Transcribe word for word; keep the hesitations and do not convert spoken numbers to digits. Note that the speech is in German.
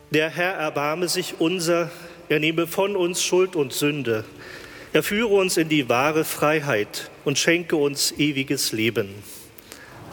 Der Herr erbarme sich unser, er nehme von uns Schuld und Sünde. Er führe uns in die wahre Freiheit und schenke uns ewiges Leben.